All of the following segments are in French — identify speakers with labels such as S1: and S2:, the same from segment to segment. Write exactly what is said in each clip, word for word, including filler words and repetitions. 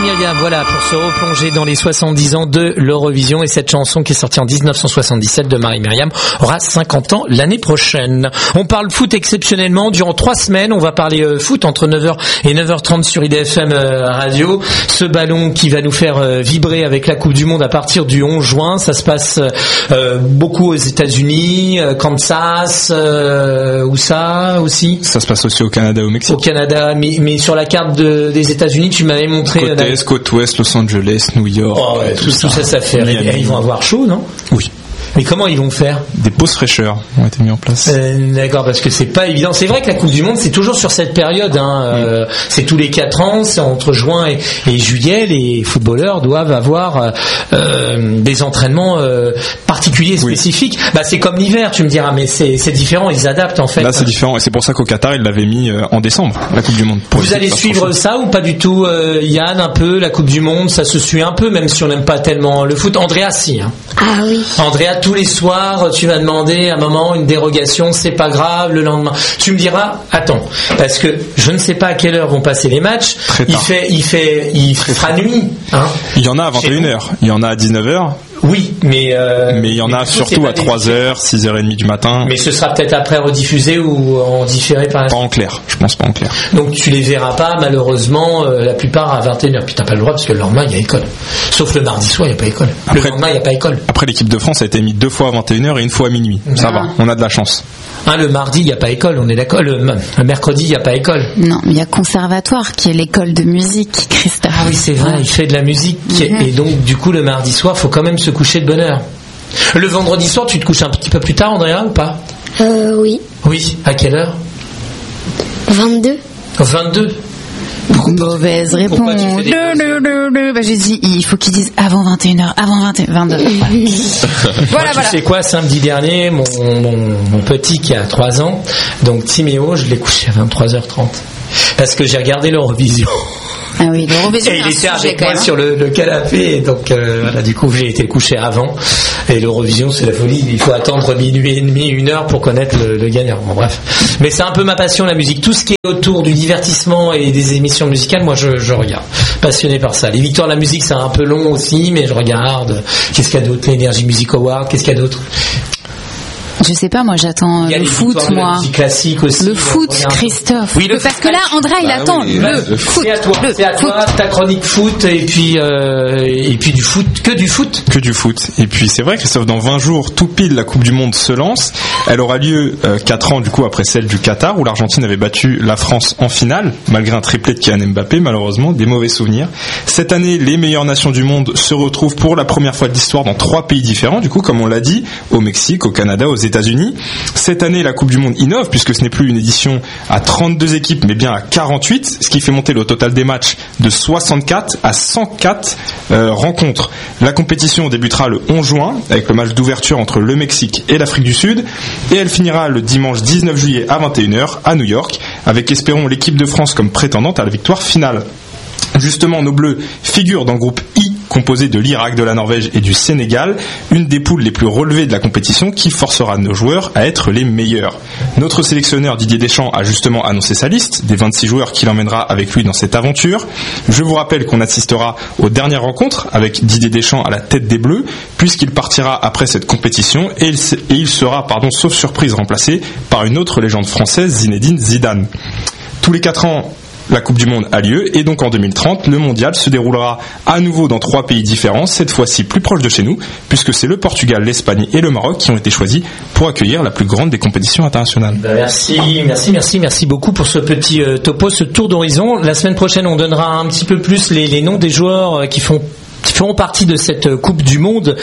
S1: Myriam, voilà, pour se replonger dans les soixante-dix ans de l'Eurovision, et cette chanson qui est sortie en dix-neuf cent soixante-dix-sept de Marie Myriam aura cinquante ans l'année prochaine. On parle foot exceptionnellement durant trois semaines. On va parler euh, foot entre neuf heures et neuf heures trente sur I D F M euh, Radio. Ce ballon qui va nous faire euh, vibrer avec la Coupe du Monde à partir du onze juin. Ça se passe euh, beaucoup aux États-Unis, euh, Kansas, euh, où ça aussi.
S2: Ça se passe aussi au Canada, au Mexique.
S1: Au Canada, mais, mais sur la carte de, des États-Unis, tu m'avais montré.
S2: Côte est, côte ouest, Los Angeles, New York.
S1: Oh, ouais, tout, tout ça, ça, ça fait rêver. Ils vont avoir chaud, non?
S2: Oui.
S1: Mais comment ils vont faire?
S2: Des pauses fraîcheurs ont été mis en place.
S1: Euh, d'accord, parce que c'est pas évident. C'est vrai que la Coupe du Monde, c'est toujours sur cette période. Hein. Euh, mmh. C'est tous les quatre ans, c'est entre juin et, et juillet. Les footballeurs doivent avoir euh, des entraînements euh, particuliers, spécifiques. Oui. Bah, c'est comme l'hiver, tu me diras, mais c'est, c'est différent. Ils adaptent en fait.
S2: Là, c'est différent, et c'est pour ça qu'au Qatar, ils l'avaient mis en décembre, la Coupe du Monde.
S1: Vous allez suivre ça ou pas du tout, euh, Yann, un peu la Coupe du Monde, ça se suit un peu, même si on n'aime pas tellement le foot. Andrea, si. Hein.
S3: Ah oui.
S1: Andrea, tous les soirs, tu vas demander à un moment une dérogation, c'est pas grave, le lendemain. Tu me diras, attends, parce que je ne sais pas à quelle heure vont passer les matchs. Il fait, il fait, il fera nuit. Hein.
S2: Il y en a à vingt et une heures, il y en a à dix-neuf heures.
S1: Oui, mais euh,
S2: mais il y en a surtout à trois heures, six heures trente du matin.
S1: Mais ce sera peut-être après rediffusé ou en différé par la
S2: suite. Pas en clair, je pense pas en clair.
S1: Donc tu les verras pas malheureusement euh, la plupart à vingt et une heures. Puis t'as pas le droit parce que le lendemain il y a école. Sauf le mardi soir il y a pas école. Après, le lendemain il y a pas école.
S2: Après l'équipe de France a été mise deux fois à vingt et une heures et une fois à minuit. Ah. Ça va, on a de la chance.
S1: Hein, le mardi, il n'y a pas école, on est d'accord. Le, le mercredi, il n'y a pas école.
S3: Non, il y a conservatoire qui est l'école de musique, Christophe.
S1: Ah oui, c'est vrai, il fait de la musique. Mm-hmm. Et donc, du coup, le mardi soir, il faut quand même se coucher de bonne heure. Le vendredi soir, tu te couches un petit peu plus tard, Andrea, ou pas?
S3: Euh, oui.
S1: Oui, à quelle heure?
S3: vingt-deux.
S1: vingt-deux.
S3: Mauvaise réponse. Bah, j'ai dit, il faut qu'ils disent avant vingt et une heures, avant vingt et vingt-deux. Voilà.
S1: Voilà, voilà. Tu sais quoi, samedi dernier, mon, mon, mon petit qui a trois ans, donc Timéo, je l'ai couché à vingt-trois heures trente. Parce que j'ai regardé l'Eurovision.
S3: Ah oui, l'Eurovision.
S1: Et il était avec moi sur le, le canapé, et donc euh, voilà, du coup j'ai été couché avant. Et l'Eurovision, c'est la folie. Il faut attendre minuit et demi, une heure pour connaître le, le gagnant. Bon, bref. Mais c'est un peu ma passion, la musique. Tout ce qui est autour du divertissement et des émissions musicales, moi je, je regarde. Passionné par ça. Les victoires de la musique, c'est un peu long aussi, mais je regarde. Qu'est-ce qu'il y a d'autre? L'Energy Music Award, qu'est-ce qu'il y a d'autre?
S3: Je sais pas, moi j'attends le foot, moi.
S1: Classique aussi.
S3: Le foot, Christophe. Oui, le parce que là, Andrea, il bah attend oui, le, le foot.
S1: C'est à toi,
S3: le
S1: c'est à toi, ta chronique foot et puis euh, et puis du foot, que du foot.
S2: Que du foot. Et puis c'est vrai, Christophe, dans vingt jours, tout pile, la Coupe du Monde se lance. Elle aura lieu euh, quatre ans du coup après celle du Qatar où l'Argentine avait battu la France en finale, malgré un triplé de Kylian Mbappé, malheureusement, des mauvais souvenirs. Cette année, les meilleures nations du monde se retrouvent pour la première fois de l'histoire dans trois pays différents, du coup, comme on l'a dit, au Mexique, au Canada, aux États-Unis. Cette année, la Coupe du Monde innove puisque ce n'est plus une édition à trente-deux équipes mais bien à quarante-huit, ce qui fait monter le total des matchs de soixante-quatre à cent quatre euh, rencontres. La compétition débutera le onze juin avec le match d'ouverture entre le Mexique et l'Afrique du Sud et elle finira le dimanche dix-neuf juillet à vingt et une heures à New York avec, espérons, l'équipe de France comme prétendante à la victoire finale. Justement, nos Bleus figurent dans le groupe I, composé de l'Irak, de la Norvège et du Sénégal, une des poules les plus relevées de la compétition qui forcera nos joueurs à être les meilleurs. Notre sélectionneur Didier Deschamps a justement annoncé sa liste des vingt-six joueurs qu'il emmènera avec lui dans cette aventure. Je vous rappelle qu'on assistera aux dernières rencontres avec Didier Deschamps à la tête des Bleus, puisqu'il partira après cette compétition et il, et il sera, pardon, sauf surprise, remplacé par une autre légende française, Zinedine Zidane. Tous les quatre ans, la Coupe du Monde a lieu et donc en deux mille trente, le mondial se déroulera à nouveau dans trois pays différents, cette fois-ci plus proches de chez nous, puisque c'est le Portugal, l'Espagne et le Maroc qui ont été choisis pour accueillir la plus grande des compétitions internationales.
S1: Ben merci, merci, merci, merci beaucoup pour ce petit euh, topo, ce tour d'horizon. La semaine prochaine, on donnera un petit peu plus les, les noms des joueurs euh, qui font qui feront partie de cette Coupe du Monde,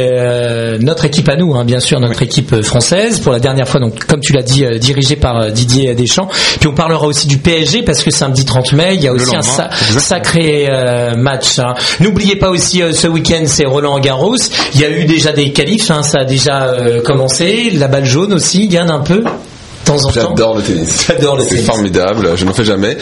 S1: euh, notre équipe à nous, hein, bien sûr, notre équipe française, pour la dernière fois, donc comme tu l'as dit, euh, dirigée par euh, Didier Deschamps. Puis on parlera aussi du P S G parce que samedi trente mai, il y a aussi un sa- sacré euh, match. Hein. N'oubliez pas aussi euh, ce week-end, c'est Roland Garros. Il y a eu déjà des qualifs, hein, ça a déjà euh, commencé. La balle jaune aussi, Yann, un peu. Temps en
S4: J'adore
S1: temps.
S4: le tennis.
S1: J'adore le
S4: c'est
S1: tennis.
S4: formidable. Je n'en fais jamais.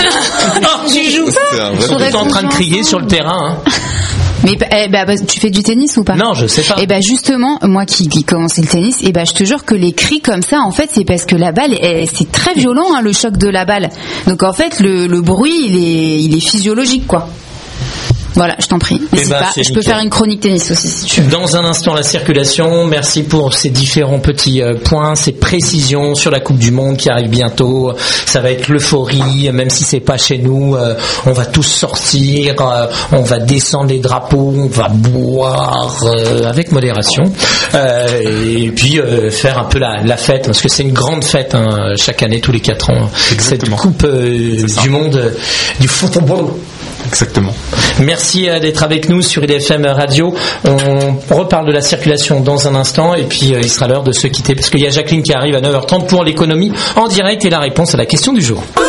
S3: Tu joues pas?
S1: Tu es en train de crier sur le terrain. Hein.
S3: Mais eh, bah, bah, tu fais du tennis ou pas?
S1: Non, je sais pas.
S3: Et bah justement, moi qui, qui commençais le tennis, et bah je te jure que les cris comme ça, en fait, c'est parce que la balle, elle, c'est très violent, hein, le choc de la balle. Donc en fait, le, le bruit, il est, il est physiologique, quoi. Voilà, je t'en prie. N'hésite
S1: ben,
S3: pas. Je
S1: nickel.
S3: peux faire une chronique tennis aussi si tu veux.
S1: Dans un instant, la circulation. Merci pour ces différents petits euh, points, ces précisions sur la Coupe du Monde qui arrive bientôt. Ça va être l'euphorie, même si c'est pas chez nous. Euh, on va tous sortir, euh, on va descendre les drapeaux, on va boire euh, avec modération, euh, et puis euh, faire un peu la, la fête, parce que c'est une grande fête hein, chaque année, tous les quatre ans.
S2: Exactement.
S1: Cette Coupe euh, du Monde euh, du football.
S2: Exactement.
S1: Merci euh, d'être avec nous sur I D F M Radio. On reparle de la circulation dans un instant et puis euh, il sera l'heure de se quitter parce qu'il y a Jacqueline qui arrive à neuf heures trente pour l'économie en direct et la réponse à la question du jour.